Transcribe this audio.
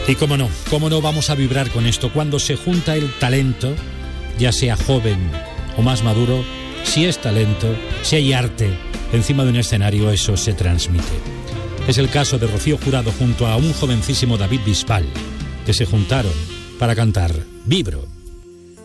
Y cómo no vamos a vibrar con esto cuando se junta el talento, ya sea joven o más maduro. Si es talento, si hay arte encima de un escenario, eso se transmite. Es el caso de Rocío Jurado junto a un jovencísimo David Bisbal, que se juntaron para cantar Vibro.